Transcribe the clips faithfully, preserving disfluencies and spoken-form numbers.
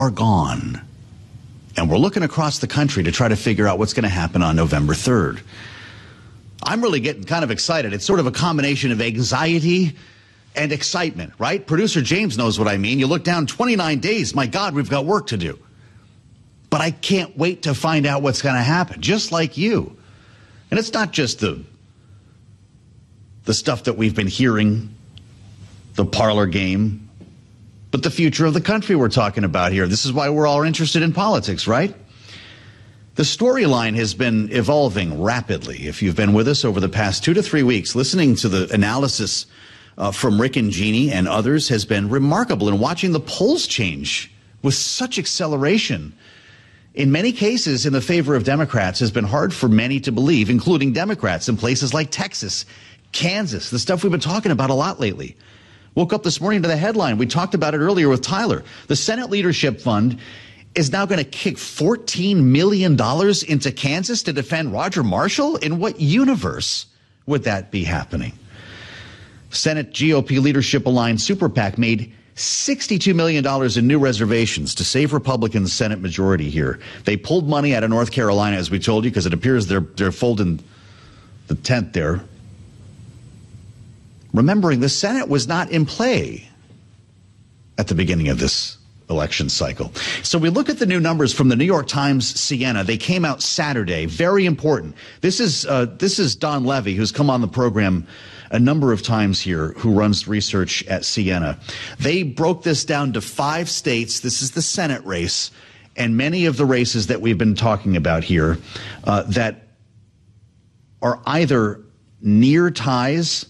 are gone. And we're looking across the country to try to figure out what's going to happen on November third. I'm really getting kind of excited. It's sort of a combination of anxiety and excitement, right? Producer James knows what I mean. You look down twenty-nine days. My God, we've got work to do. But I can't wait to find out what's going to happen, just like you. And it's not just the, the stuff that we've been hearing, the parlor game, but the future of the country we're talking about here. This is why we're all interested in politics, right? The storyline has been evolving rapidly. If you've been with us over the past two to three weeks, listening to the analysis uh, from Rick and Jeannie and others has been remarkable. And watching the polls change with such acceleration, in many cases in the favor of Democrats, has been hard for many to believe, including Democrats in places like Texas, Kansas, the stuff we've been talking about a lot lately. Woke up this morning to the headline. We talked about it earlier with Tyler. The Senate Leadership Fund is now going to kick fourteen million dollars into Kansas to defend Roger Marshall? In what universe would that be happening? Senate G O P leadership aligned Super PAC made sixty-two million dollars in new reservations to save Republicans' Senate majority here. They pulled money out of North Carolina, as we told you, because it appears they're, they're folding the tent there. Remembering the Senate was not in play at the beginning of this election cycle. So we look at the new numbers from the New York Times Siena. They came out Saturday. Very important. This is uh, this is Don Levy, who's come on the program a number of times here, who runs research at Siena. They broke this down to five states. This is the Senate race, and many of the races that we've been talking about here uh, that are either near ties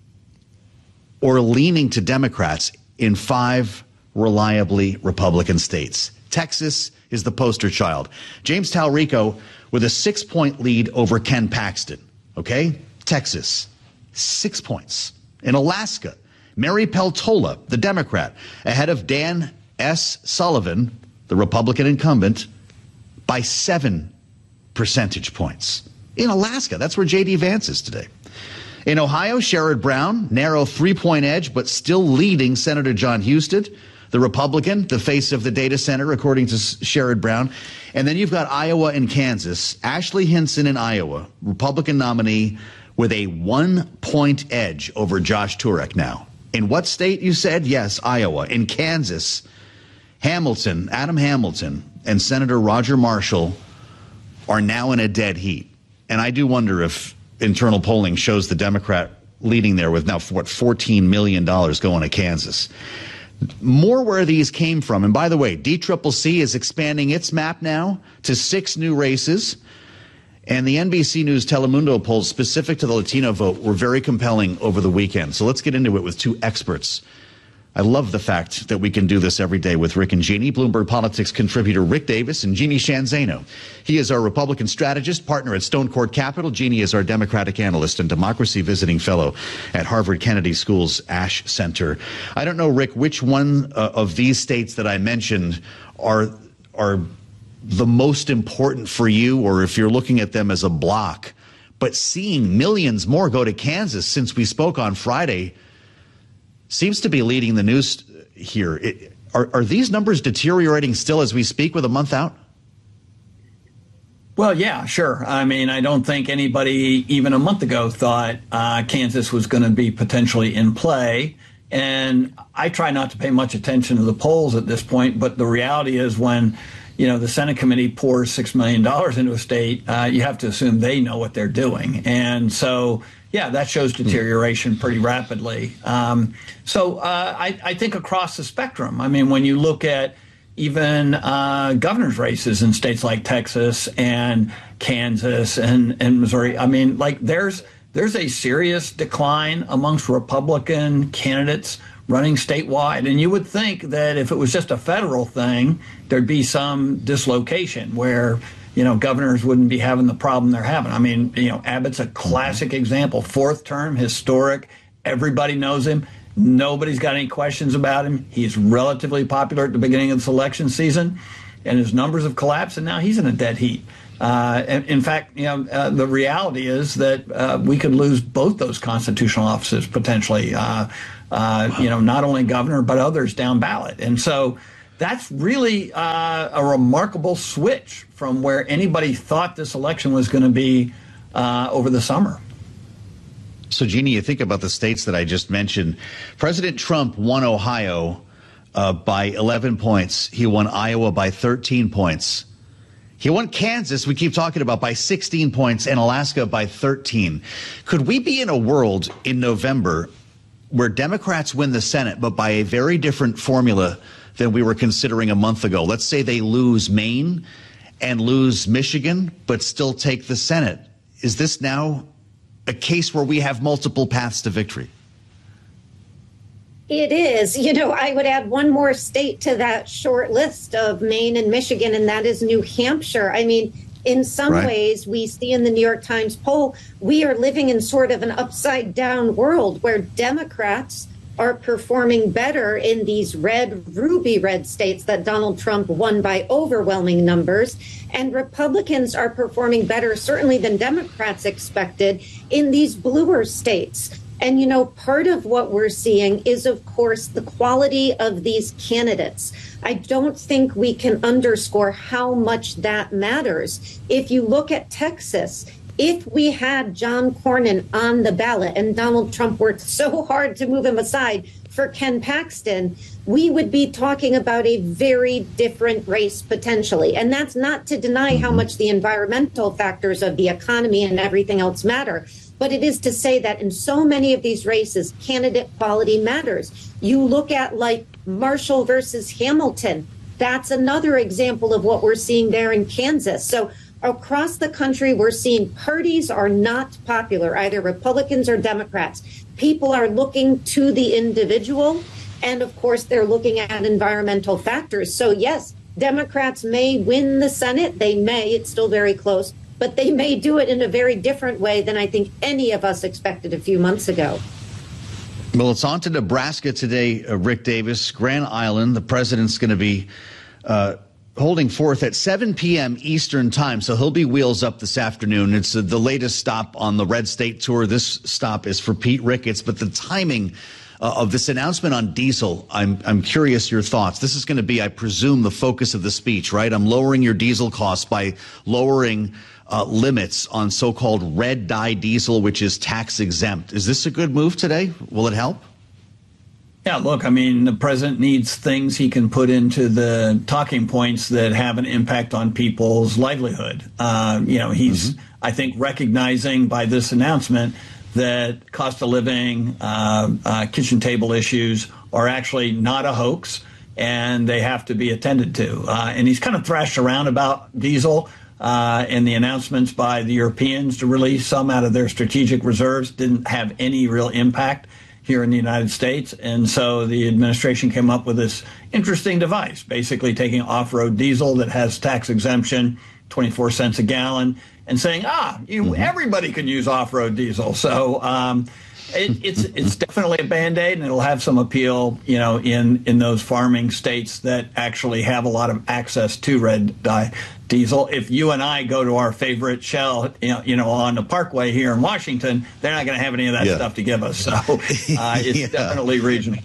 or leaning to Democrats in five reliably Republican states. Texas is the poster child. James Talrico with a six-point lead over Ken Paxton. Okay? Texas, six points. In Alaska, Mary Peltola, the Democrat, ahead of Dan S. Sullivan, the Republican incumbent, by seven percentage points. In Alaska, that's where J D Vance is today. In Ohio, Sherrod Brown, narrow three-point edge, but still leading Senator John Husted, the Republican, the face of the data center, according to Sherrod Brown. And then you've got Iowa and Kansas. Ashley Hinson in Iowa, Republican nominee, with a one-point edge over Josh Turek now. In what state, you said? Yes, Iowa. In Kansas, Hamilton, Adam Hamilton, and Senator Roger Marshall are now in a dead heat. And I do wonder if internal polling shows the Democrat leading there with now, what, fourteen million dollars going to Kansas. More where these came from. And by the way, D C C C is expanding its map now to six new races. And the N B C News Telemundo polls specific to the Latino vote were very compelling over the weekend. So let's get into it with two experts. I love the fact that we can do this every day with Rick and Jeannie. Bloomberg Politics contributor Rick Davis and Jeannie Shanzano. He is our Republican strategist, partner at Stone Court Capital. Jeannie is our Democratic analyst and democracy visiting fellow at Harvard Kennedy School's Ash Center. I don't know, Rick, which one uh, of these states that I mentioned are are the most important for you, or if you're looking at them as a block. But seeing millions more go to Kansas since we spoke on Friday seems to be leading the news here. It, are, are these numbers deteriorating still as we speak with a month out? Well, yeah, sure. I mean, I don't think anybody even a month ago thought uh, Kansas was going to be potentially in play. And I try not to pay much attention to the polls at this point. But the reality is when, you know, the Senate committee pours six million dollars into a state, uh, you have to assume they know what they're doing. And so, yeah, that shows deterioration pretty rapidly. Um, so uh, I, I think across the spectrum, I mean, when you look at even uh, governor's races in states like Texas and Kansas and, and Missouri, I mean, like there's there's a serious decline amongst Republican candidates running statewide. And you would think that if it was just a federal thing, there'd be some dislocation where, you know, governors wouldn't be having the problem they're having. I mean, you know, Abbott's a classic example. Fourth term, historic. Everybody knows him. Nobody's got any questions about him. He's relatively popular at the beginning of this election season, and his numbers have collapsed, and now he's in a dead heat. Uh, and in fact, you know, uh, the reality is that uh, we could lose both those constitutional offices potentially, uh, uh, you know, not only governor, but others down ballot. And so that's really uh, a remarkable switch from where anybody thought this election was going to be uh, over the summer. So, Jeannie, you think about the states that I just mentioned. President Trump won Ohio uh, by eleven points. He won Iowa by thirteen points. He won Kansas, we keep talking about, by sixteen points, and Alaska by thirteen. Could we be in a world in November where Democrats win the Senate, but by a very different formula than we were considering a month ago? Let's say they lose Maine and lose Michigan, but still take the Senate. Is this now a case where we have multiple paths to victory? It is. You know, I would add one more state to that short list of Maine and Michigan, and that is New Hampshire. I mean, in some right. ways, we see in the New York Times poll, we are living in sort of an upside down world where Democrats are performing better in these red, ruby red states that Donald Trump won by overwhelming numbers. And Republicans are performing better, certainly than Democrats expected, in these bluer states. And, you know, part of what we're seeing is, of course, the quality of these candidates. I don't think we can underscore how much that matters. If you look at Texas, if we had John Cornyn on the ballot and Donald Trump worked so hard to move him aside for Ken Paxton, we would be talking about a very different race potentially. And that's not to deny how much the environmental factors of the economy and everything else matter. But it is to say that in so many of these races, candidate quality matters. You look at like Marshall versus Hamilton. That's another example of what we're seeing there in Kansas. So across the country, we're seeing parties are not popular, either Republicans or Democrats. People are looking to the individual. And of course, they're looking at environmental factors. So, yes, Democrats may win the Senate. They may. It's still very close. But they may do it in a very different way than I think any of us expected a few months ago. Well, it's on to Nebraska today, uh, Rick Davis, Grand Island. The president's going to be uh, holding forth at seven p.m. Eastern time, so he'll be wheels up this afternoon. It's uh, the latest stop on the Red State Tour. This stop is for Pete Ricketts, but the timing uh, of this announcement on diesel, I'm, I'm curious your thoughts. This is going to be, I presume, the focus of the speech, right? I'm lowering your diesel costs by lowering Uh, limits on so-called red dye diesel, which is tax exempt. Is this a good move today? Will it help? Yeah, look, I mean, the president needs things he can put into the talking points that have an impact on people's livelihood. Uh, you know, he's, mm-hmm. I think, recognizing by this announcement that cost of living, uh, uh, kitchen table issues are actually not a hoax, and they have to be attended to. Uh, and he's kind of thrashed around about diesel. Uh, and the announcements by the Europeans to release some out of their strategic reserves didn't have any real impact here in the United States. And so the administration came up with this interesting device, basically taking off-road diesel that has tax exemption, twenty-four cents a gallon, and saying, ah, you, mm-hmm. everybody can use off-road diesel. So um, it, it's it's definitely a Band-Aid, and it'll have some appeal, you know, in, in those farming states that actually have a lot of access to red dye diesel. If you and I go to our favorite Shell, you know, you know on the Parkway here in Washington, they're not going to have any of that yeah. stuff to give us. So uh, it's yeah. definitely regional.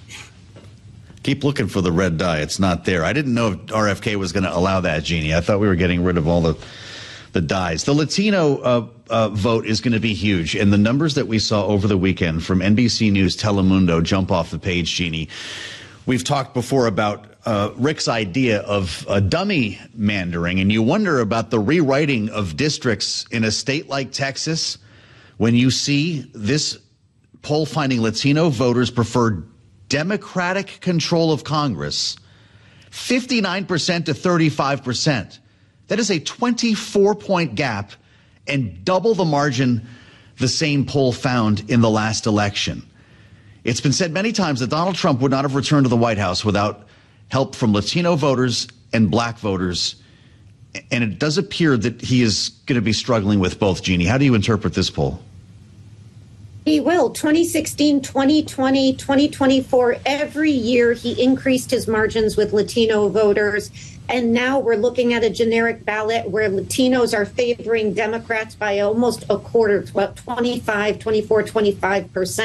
Keep looking for the red dye. It's not there. I didn't know if R F K was going to allow that, Jeannie. I thought we were getting rid of all the the dyes. The Latino uh, uh, vote is going to be huge. And the numbers that we saw over the weekend from N B C News Telemundo jump off the page, Jeannie. We've talked before about uh, Rick's idea of uh, dummy mandering, and you wonder about the rewriting of districts in a state like Texas when you see this poll finding Latino voters prefer Democratic control of Congress, fifty-nine percent to thirty-five percent. That is a twenty-four point gap and double the margin the same poll found in the last election. It's been said many times that Donald Trump would not have returned to the White House without help from Latino voters and black voters. And it does appear that he is going to be struggling with both, Jeannie. How do you interpret this poll? He will. twenty sixteen, twenty twenty, twenty twenty-four, every year he increased his margins with Latino voters. And now we're looking at a generic ballot where Latinos are favoring Democrats by almost a quarter, twenty-five, twenty-four, twenty-five percent.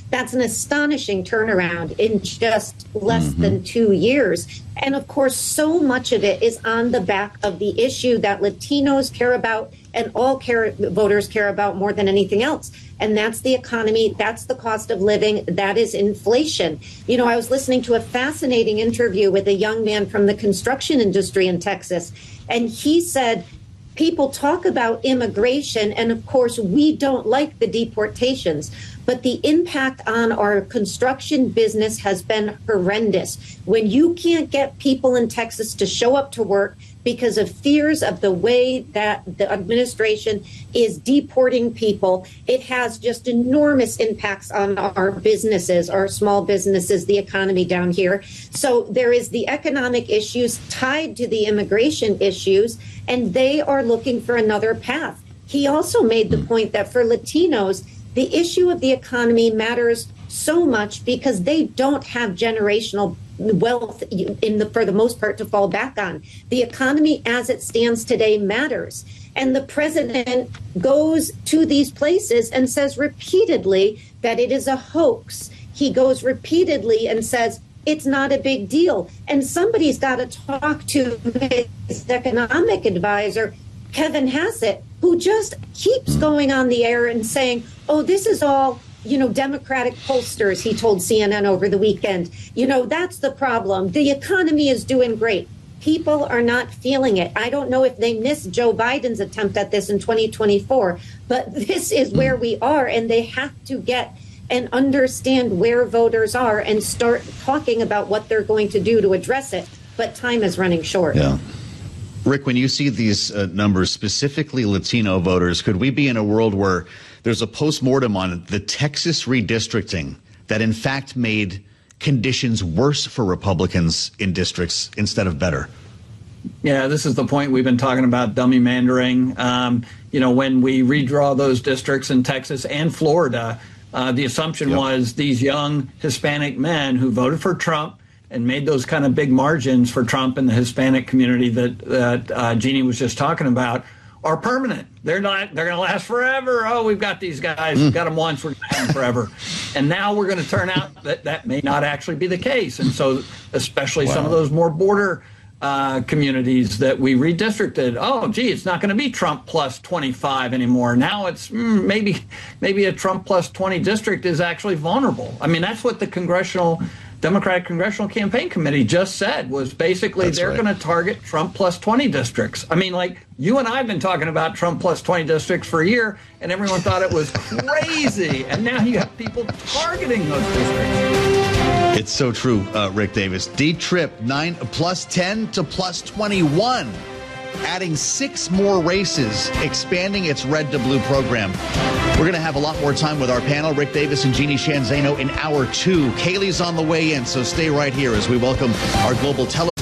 That's an astonishing turnaround in just less mm-hmm. than two years. And of course, so much of it is on the back of the issue that Latinos care about and all care, voters care about more than anything else. And that's the economy. That's the cost of living. That is inflation. You know, I was listening to a fascinating interview with a young man from the construction industry in Texas, and he said, people talk about immigration, and of course, we don't like the deportations, but the impact on our construction business has been horrendous. When you can't get people in Texas to show up to work because of fears of the way that the administration is deporting people, it has just enormous impacts on our businesses, our small businesses, the economy down here. So there is the economic issues tied to the immigration issues, and they are looking for another path. He also made the point that for Latinos, the issue of the economy matters so much because they don't have generational wealth in the, for the most part, to fall back on. The economy as it stands today matters. And the president goes to these places and says repeatedly that it is a hoax. He goes repeatedly and says it's not a big deal. And somebody's got to talk to his economic advisor, Kevin Hassett, who just keeps going on the air and saying, oh, this is all, you know, Democratic pollsters, he told C N N over the weekend. You know, that's the problem. The economy is doing great. People are not feeling it. I don't know if they missed Joe Biden's attempt at this in twenty twenty-four, but this is where we are, and they have to get and understand where voters are and start talking about what they're going to do to address it. But time is running short. Yeah. Rick, when you see these uh, numbers, specifically Latino voters, could we be in a world where there's a postmortem on the Texas redistricting that in fact made conditions worse for Republicans in districts instead of better? Yeah, this is the point we've been talking about, dummy mandering. Um, you know, when we redraw those districts in Texas and Florida, uh, the assumption yep. was these young Hispanic men who voted for Trump and made those kind of big margins for Trump and the Hispanic community that that uh, Jeannie was just talking about are permanent. They're not. They're going to last forever. Oh, we've got these guys. We've got them once. We're going to have them forever. And now we're going to turn out that that may not actually be the case. And so, especially wow. some of those more border uh, communities that we redistricted. Oh, gee, it's not going to be Trump plus twenty-five anymore. Now it's mm, maybe maybe a Trump plus twenty district is actually vulnerable. I mean, that's what the congressional. Democratic Congressional Campaign Committee just said was basically That's they're right. going to target Trump plus twenty districts. I mean, like you and I have been talking about Trump plus twenty districts for a year, and everyone thought it was crazy. And now you have people targeting those districts. It's so true, uh, Rick Davis. D-Trip, nine plus ten to plus twenty-one. Adding six more races, expanding its red to blue program. We're going to have a lot more time with our panel, Rick Davis and Jeannie Sheehan Zaino, in hour two. Kayleigh's on the way in, so stay right here as we welcome our global television.